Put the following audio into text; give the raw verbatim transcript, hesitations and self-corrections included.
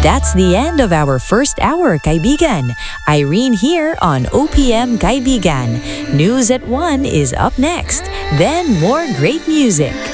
That's the end of our first hour, kaibigan. Irene here on O P M Kaibigan. News at one is up next. Then more great music.